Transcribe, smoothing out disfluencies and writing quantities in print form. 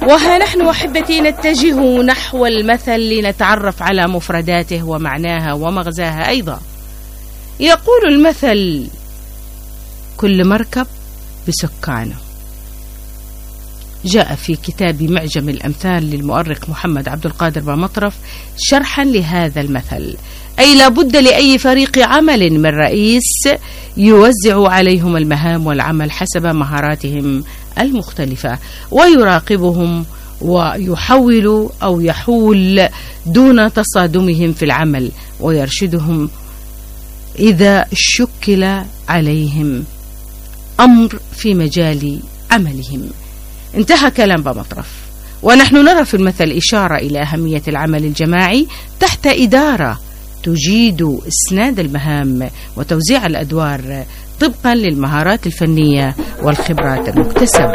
وها نحن أحبتي نتجه نحو المثل لنتعرف على مفرداته ومعناها ومغزاها أيضا. يقول المثل: كل مركب بسكانه. جاء في كتاب معجم الأمثال للمؤرخ محمد عبد القادر بامطرف شرحا لهذا المثل، أي لا بد لأي فريق عمل من رئيس يوزع عليهم المهام والعمل حسب مهاراتهم المختلفة، ويراقبهم ويحول أو يحول دون تصادمهم في العمل، ويرشدهم إذا شكل عليهم أمر في مجال عملهم. انتهى كلام بامطرف. ونحن نرى في المثل إشارة إلى أهمية العمل الجماعي تحت إدارة تجيد إسناد المهام وتوزيع الأدوار طبقا للمهارات الفنية والخبرات المكتسبة.